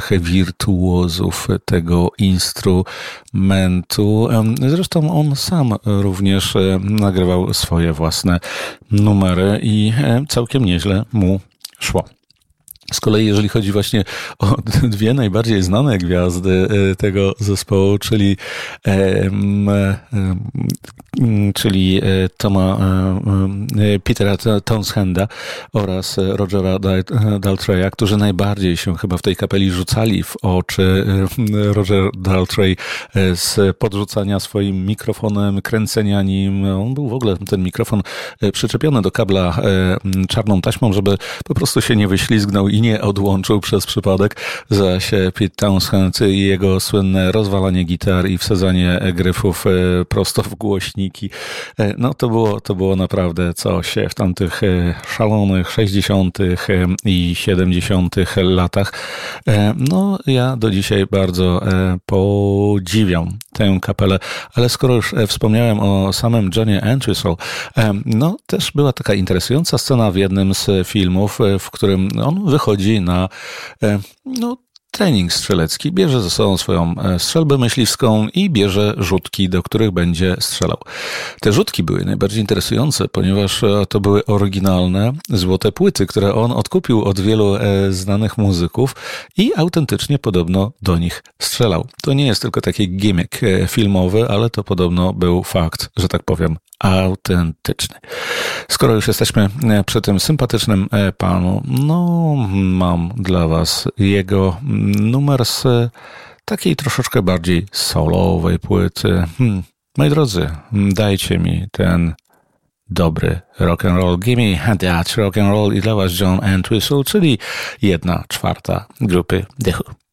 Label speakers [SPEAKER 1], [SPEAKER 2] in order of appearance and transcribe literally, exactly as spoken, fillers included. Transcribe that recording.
[SPEAKER 1] największych wirtuozów tego instrumentu. Zresztą on sam również nagrywał swoje własne numery i całkiem nieźle mu szło. Z kolei jeżeli chodzi właśnie o dwie najbardziej znane gwiazdy tego zespołu, czyli czyli Toma Petera Townshenda oraz Rogera Daltrey'a, którzy najbardziej się chyba w tej kapeli rzucali w oczy. Roger Daltrey z podrzucania swoim mikrofonem, kręcenia nim. On był w ogóle, ten mikrofon, przyczepiony do kabla czarną taśmą, żeby po prostu się nie wyślizgnął i nie odłączył przez przypadek, zaś Pete Townshend i jego słynne rozwalanie gitar i wsadzanie gryfów prosto w głośniki. No to było, to było naprawdę coś w tamtych szalonych sześćdziesiątych i siedemdziesiątych latach. No ja do dzisiaj bardzo podziwiam tę kapelę, ale skoro już wspomniałem o samym Johnny Entwistle, no też była taka interesująca scena w jednym z filmów, w którym on wychodzi na no, trening strzelecki, bierze ze sobą swoją strzelbę myśliwską i bierze rzutki, do których będzie strzelał. Te rzutki były najbardziej interesujące, ponieważ to były oryginalne złote płyty, które on odkupił od wielu znanych muzyków i autentycznie podobno do nich strzelał. To nie jest tylko taki gimmick filmowy, ale to podobno był fakt, że tak powiem, autentyczny. Skoro już jesteśmy przy tym sympatycznym panu, no mam dla was jego numer z takiej troszeczkę bardziej solowej płyty. Hmm. Moi drodzy, dajcie mi ten dobry rock and roll. Gimme that rock and roll i dla was John Entwistle, czyli jedna czwarta grupy The Who.